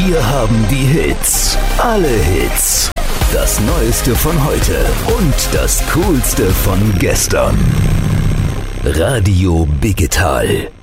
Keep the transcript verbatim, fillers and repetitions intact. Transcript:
Wir haben die Hits, alle Hits, das Neueste von heute und das Coolste von gestern. Radio Biggetal.